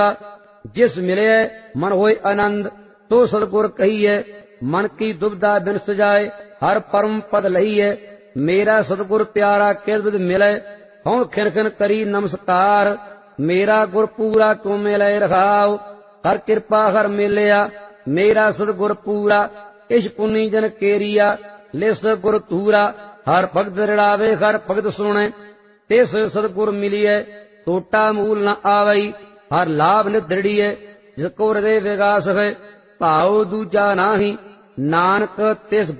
जिस मिले मन होय आनंद, तो सतगुर कहिए मन की दुविधा बिन सजाए, हर परम पद लहिए मेरा सतगुर प्यारा, किस विध मिले हूं खिन खिन करी नमस्कार, मेरा गुर पूरा क्यों मिले रखाओ, हर कृपा हर मिलिया मेरा सतगुर पूरा, इस पुनी जन केरिया लिस गुर तूरा, हर भगत रिड़ावे हर भगत सुने, तिस सतगुर मिलिए टोटा मूल न आवई, हर लाभ निदृढ़िए जिसको हृदय विगास है, भाव दूजा नाही नानक तिस